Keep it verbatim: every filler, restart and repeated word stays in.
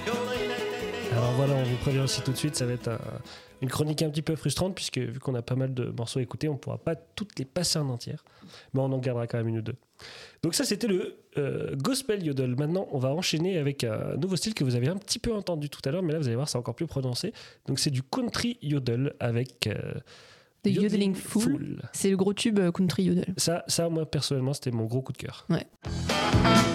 Alors voilà, on vous prévient aussi tout de suite, ça va être un, une chronique un petit peu frustrante puisque vu qu'on a pas mal de morceaux à écouter, on ne pourra pas toutes les passer en entière, mais on en gardera quand même une ou deux. Donc ça, c'était le euh, gospel yodel. Maintenant, on va enchaîner avec un nouveau style que vous avez un petit peu entendu tout à l'heure, mais là, vous allez voir, c'est encore plus prononcé. Donc c'est du country yodel avec... Euh, The Yodeling Fool. Fool. C'est le gros tube country yodel. Ça, ça, moi, personnellement, c'était mon gros coup de cœur. Ouais.